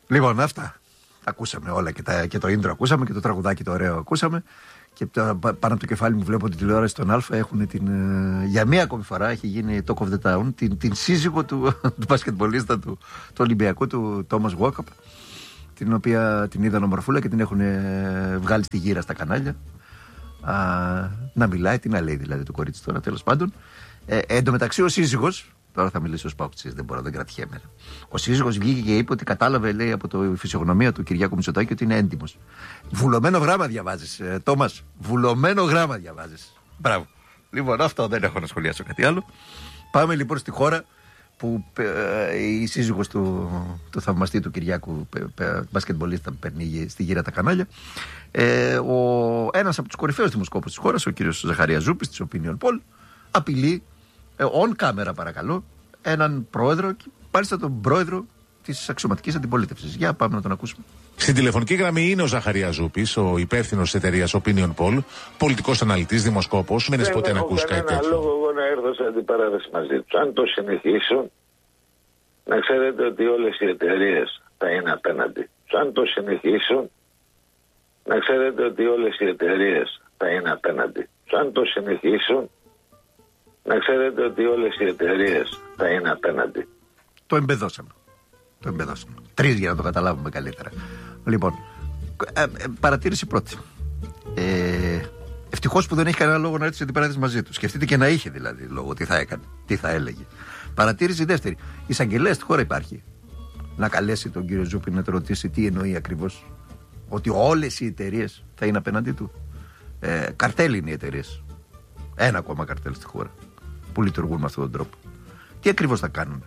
Λοιπόν, αυτά. Ακούσαμε όλα και το intro ακούσαμε και το τραγουδάκι το ωραίο ακούσαμε. Και πάνω από το κεφάλι μου βλέπω την τηλεόραση των Α. Έχουν για μία ακόμη φορά έχει γίνει Talk of the Town, την σύζυγο του μπασκετμπολίστα του Ολυμπιακού, του Τόμας Walkup, την οποία την είδαν ομορφούλα και την έχουν βγάλει στη γύρα στα κανάλια. Να μιλάει, τι να λέει δηλαδή το κορίτσι τώρα, τέλος πάντων. Εν τω μεταξύ ο σύζυγος, τώρα θα μιλήσω ως παουκτζής, δεν μπορώ, δεν κρατιέμαι. Ο σύζυγος βγήκε και είπε ότι κατάλαβε, λέει, από τη φυσιογνωμία του Κυριάκου Μητσοτάκη ότι είναι έντιμος. Βουλωμένο γράμμα διαβάζεις, Τόμας. Βουλωμένο γράμμα διαβάζεις. Μπράβο. Λοιπόν, αυτό δεν έχω να σχολιάσω κάτι άλλο. Πάμε λοιπόν στη χώρα που η σύζυγος του θαυμαστή του Κυριάκου μπασκετμπολίστα παίρνει στη γύρα τα κανάλια. Ένας από τους κορυφαίους δημοσκόπους της χώρας, ο κύριος Ζαχαρία Ζούπης της Opinion Poll, απειλεί on camera παρακαλώ έναν πρόεδρο, μάλιστα τον πρόεδρο της αξιωματικής αντιπολίτευσης. Για πάμε να τον ακούσουμε. Στην τηλεφωνική γραμμή είναι ο Ζαχαρία Ζούπης, ο υπεύθυνος της εταιρείας Opinion Poll, πολιτικός αναλυτής, δημοσκόπος. Δεν έχει ποτέ να ακούσει κάτι τέτοιο. Δεν έχω λόγο εγώ να έρθω σε αντιπαράθεση μαζί τους. Αν το συνεχίσουν, να ξέρετε ότι όλες οι εταιρείες θα είναι απέναντι. Αν το συνεχίσουν, να ξέρετε ότι όλες οι εταιρείες θα είναι απέναντι. Αν το συνεχίσουν, να ξέρετε ότι όλες οι εταιρείες θα είναι απέναντι. Το εμπεδώσαμε. Τρεις για να το καταλάβουμε καλύτερα. Λοιπόν, παρατήρηση πρώτη. Ευτυχώς που δεν έχει κανένα λόγο να έρθει σε αντιπαράθεση μαζί του. Σκεφτείτε και να είχε δηλαδή λόγο, τι θα έκανε, τι θα έλεγε. Παρατήρηση δεύτερη. Εισαγγελέα στη χώρα υπάρχει. Να καλέσει τον κύριο Ζούπη να το ρωτήσει τι εννοεί ακριβώς. Ότι όλες οι εταιρείες θα είναι απέναντί του. Καρτέλ είναι οι εταιρείες. Ένα ακόμα καρτέλ στη χώρα που λειτουργούν με αυτόν τον τρόπο. Τι ακριβώς θα κάνουν.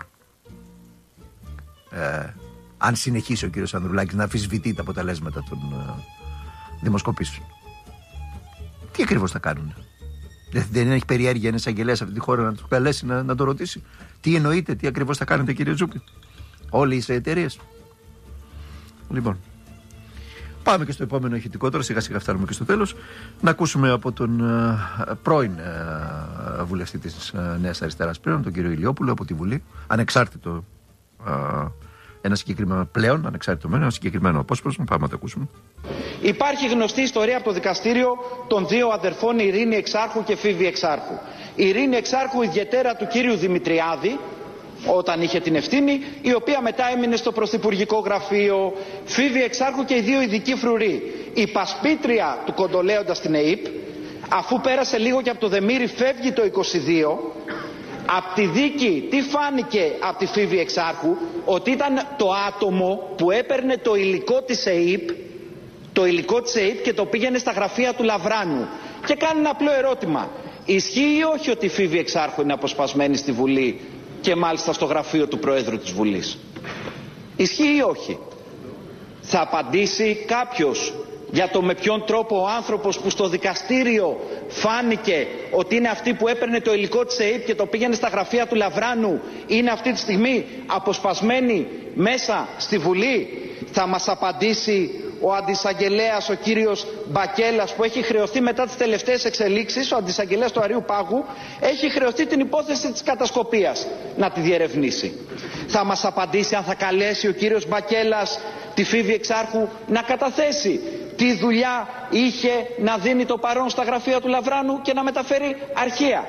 Αν συνεχίσει ο κύριος Ανδρουλάκης να αμφισβητεί τα αποτελέσματα των δημοσκοπήσεων. Τι ακριβώς θα κάνουν. Δεν έχει περιέργεια ένας εισαγγελέας αυτή τη χώρα να του καλέσει να το ρωτήσει. Τι εννοείται, τι ακριβώς θα κάνετε κύριε Ζούπη. Όλες οι εταιρείες. Λοιπόν, πάμε και στο επόμενο ηχητικό τώρα, σιγά σιγά φτάνουμε και στο τέλος. Να ακούσουμε από τον πρώην βουλευτή της Νέας Αριστεράς πλέον, τον κύριο Ηλιόπουλο από τη Βουλή, ανεξάρτητο ένα συγκεκριμένο πλέον, ανεξάρτητο μένω, ένα συγκεκριμένο απόσπασμα. Πάμε να το ακούσουμε. Υπάρχει γνωστή ιστορία από το δικαστήριο των δύο αδερφών Ειρήνη Εξάρχου και Φίβη Εξάρχου. Η Ειρήνη Εξάρχου, ιδιαίτερα του κύριου Δημητριάδη, όταν είχε την ευθύνη, η οποία μετά έμεινε στο Πρωθυπουργικό Γραφείο. Φίβη Εξάρχου και οι δύο ειδικοί φρουροί. Η πασπίτρια του κοντολέοντα στην ΕΕΠ, αφού πέρασε λίγο και από το Δεμήρη, φεύγει το 22. Απ' τη δίκη τι φάνηκε από τη Φίβη Εξάρχου? Ότι ήταν το άτομο που έπαιρνε το υλικό της ΕΕΠ, και το πήγαινε στα γραφεία του Λαβράνου. Και κάνει ένα απλό ερώτημα. Ισχύει ή όχι ότι η Φίβη Εξάρχου είναι αποσπασμένη στη Βουλή και μάλιστα στο γραφείο του Προέδρου της Βουλής? Ισχύει ή όχι? Θα απαντήσει κάποιος για το με ποιον τρόπο ο άνθρωπος που στο δικαστήριο φάνηκε ότι είναι αυτή που έπαιρνε το υλικό της ΕΕΠ και το πήγαινε στα γραφεία του Λαβράνου, είναι αυτή τη στιγμή αποσπασμένη μέσα στη Βουλή? Θα μας απαντήσει ο αντισαγγελέας ο κύριος Μπακέλας, που έχει χρεωθεί μετά τις τελευταίες εξελίξεις, ο αντισαγγελέας του Αρείου Πάγου, έχει χρεωθεί την υπόθεση της κατασκοπίας να τη διερευνήσει. Θα μας απαντήσει αν θα καλέσει ο κύριος Μπακέλας τη Φίβη Εξάρχου να καταθέσει τι δουλειά είχε να δίνει το παρόν στα γραφεία του Λαβράνου και να μεταφέρει αρχεία.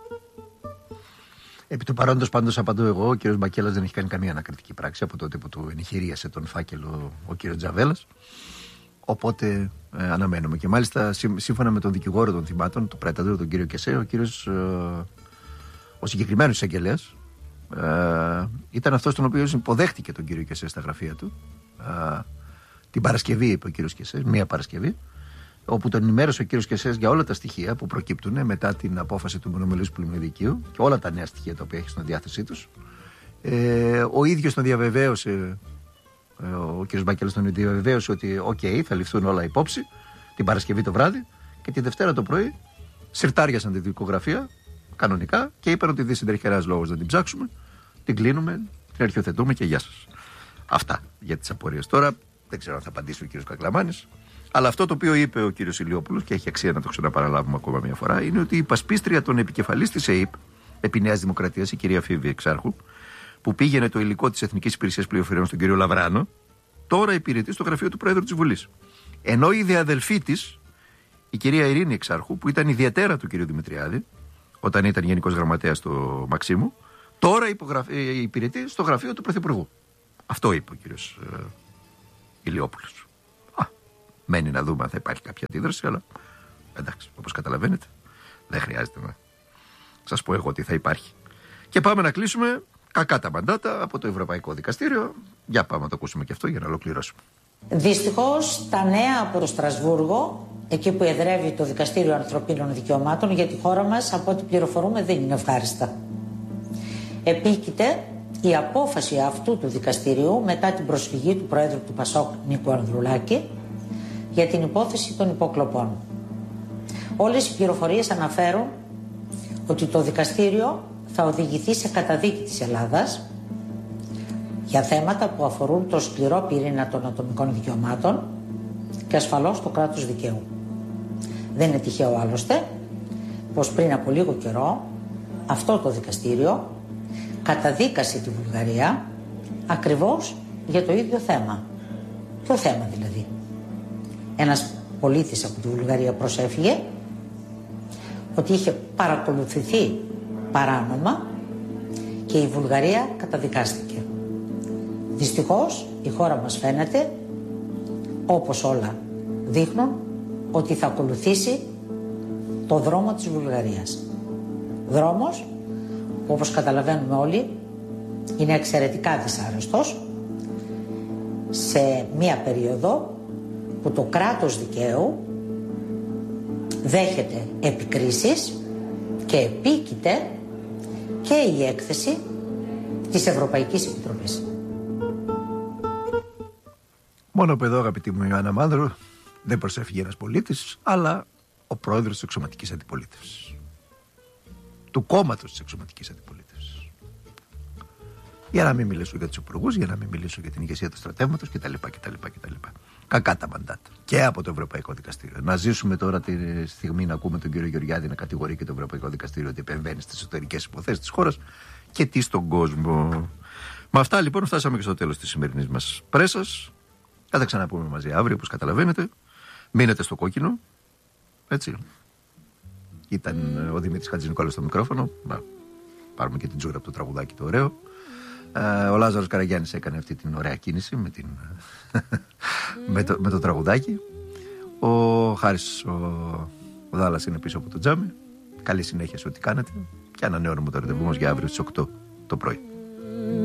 Επί του παρόντος πάντως απαντώ εγώ, ο κύριος Μπακέλας δεν έχει κάνει καμία ανακριτική πράξη από τότε που του ενηχηρίασε τον φάκελο ο κύριος Τζαβέλας. Οπότε αναμένουμε. Και μάλιστα σύμφωνα με τον δικηγόρο των θυμάτων, τον πρέτατο, τον κύριο Κεσέ, ο συγκεκριμένος εισαγγελέας ήταν αυτός τον οποίο υποδέχτηκε τον κύριο Κεσέ στα γραφεία του. Την Παρασκευή, είπε ο κύριος Κεσέ, μία Παρασκευή, όπου τον ενημέρωσε ο κύριος Κεσές για όλα τα στοιχεία που προκύπτουν μετά την απόφαση του Μονομελούς Πλημμυρικού και όλα τα νέα στοιχεία τα οποία έχει στην διάθεσή τους. Ο ίδιος τον διαβεβαίωσε, ο κύριος Μπακέλας τον διαβεβαίωσε ότι θα ληφθούν όλα υπόψη την Παρασκευή το βράδυ, και τη Δευτέρα το πρωί συρτάριασαν τη δικογραφία κανονικά και είπαν ότι δεν συντρέχει κανένας λόγος να την ψάξουμε, την κλείνουμε, την αρχιοθετούμε και γεια σας. Αυτά για τις απορίες. Τώρα δεν ξέρω αν θα απαντήσει ο κύριος Κακλαμάνης, αλλά αυτό το οποίο είπε ο κύριος Ηλιόπουλος, και έχει αξία να το ξαναπαραλάβουμε ακόμα μια φορά, είναι ότι η πασπίστρια των επικεφαλής της ΕΕΠ, επί Νέας Δημοκρατίας, η κυρία Φίβη Εξάρχου, που πήγαινε το υλικό της Εθνικής Υπηρεσίας Πληροφοριών στον κύριο Λαβράνο, τώρα υπηρετεί στο γραφείο του Πρόεδρου της Βουλής. Ενώ η διαδελφή της, η κυρία Ειρήνη Εξάρχου, που ήταν ιδιαίτερα του κυρίου Δημητριάδη, όταν ήταν Γενικός Γραμματέας στο Μαξίμου, τώρα υπηρετεί στο γραφείο του Πρωθυπουργού. Αυτό είπε ο κύριος Ηλιόπουλος. Μένει να δούμε αν θα υπάρχει κάποια αντίδραση, αλλά εντάξει, όπως καταλαβαίνετε, δεν χρειάζεται να σας πω εγώ τι θα υπάρχει. Και πάμε να κλείσουμε κακά τα μαντάτα από το Ευρωπαϊκό Δικαστήριο. Για πάμε να το ακούσουμε και αυτό για να ολοκληρώσουμε. Δυστυχώς τα νέα από το Στρασβούργο, εκεί που εδρεύει το Δικαστήριο Ανθρωπίνων Δικαιωμάτων, για τη χώρα μας, από ό,τι πληροφορούμε, δεν είναι ευχάριστα. Επίκειται η απόφαση αυτού του δικαστηρίου μετά την προσφυγή του Προέδρου του ΠΑΣΟΚ Νίκου Ανδρουλάκη για την υπόθεση των υποκλοπών. Όλες οι πληροφορίες αναφέρουν ότι το δικαστήριο θα οδηγηθεί σε καταδίκη της Ελλάδας για θέματα που αφορούν το σκληρό πυρήνα των ατομικών δικαιωμάτων και ασφαλώς το κράτος δικαίου. Δεν είναι τυχαίο άλλωστε πως πριν από λίγο καιρό αυτό το δικαστήριο καταδίκασε τη Βουλγαρία ακριβώς για το ίδιο θέμα. Ποιο θέμα δηλαδή? Ένας πολίτης από τη Βουλγαρία προσέφυγε ότι είχε παρακολουθηθεί παράνομα και η Βουλγαρία καταδικάστηκε. Δυστυχώς η χώρα μας φαίνεται, όπως όλα δείχνουν, ότι θα ακολουθήσει το δρόμο της Βουλγαρίας. Δρόμος που, όπως καταλαβαίνουμε όλοι, είναι εξαιρετικά δυσάρεστος σε μία περίοδο που το κράτος δικαίου δέχεται επικρίσεις και επίκειται και η έκθεση της Ευρωπαϊκής Επιτροπής. Μόνο που εδώ, αγαπητή μου Ιωάννα Μάνδρου, δεν προσέφυγε ένας πολίτης, αλλά ο πρόεδρος της εξωματικής αντιπολίτευσης. Του κόμματος της εξωματικής αντιπολίτευσης. Για να μην μιλήσω για τους υπουργούς, για να μην μιλήσω για την ηγεσία του στρατεύματος κτλ. Κακά τα μαντάτα. Και από το Ευρωπαϊκό Δικαστήριο. Να ζήσουμε τώρα τη στιγμή να ακούμε τον κύριο Γεωργιάδη να κατηγορεί και το Ευρωπαϊκό Δικαστήριο ότι επεμβαίνει στις εσωτερικές υποθέσεις της χώρας και τι στον κόσμο. Με αυτά λοιπόν φτάσαμε και στο τέλος της σημερινής μας πρέσας. Θα τα ξαναπούμε μαζί αύριο, όπως καταλαβαίνετε. Μείνετε στο κόκκινο. Έτσι. Ήταν ο Δημήτρης Χατζηνικόλας στο μικρόφωνο. Να πάρουμε και την τζούρα από το τραγουδάκι το ωραίο. Ο Λάζαρος Καραγιάννης έκανε αυτή την ωραία κίνηση με το τραγουδάκι. Ο Χάρης ο Δάλλας είναι πίσω από το τζάμι. Καλή συνέχεια σε ό,τι κάνετε και ανανεώνουμε το ραντεβού μας για αύριο στις 8 το πρωί.